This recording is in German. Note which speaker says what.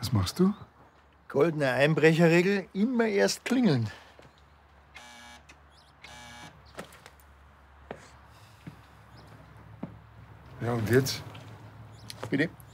Speaker 1: Was machst du?
Speaker 2: Goldene Einbrecherregel, immer erst klingeln.
Speaker 1: Ja, und jetzt?
Speaker 2: Bitte?